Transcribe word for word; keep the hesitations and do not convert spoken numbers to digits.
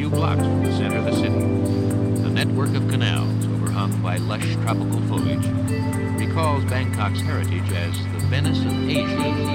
few blocks from the center of the city. The network of canals, overhung by lush tropical foliage, recalls Bangkok's heritage as the Venice of Asia.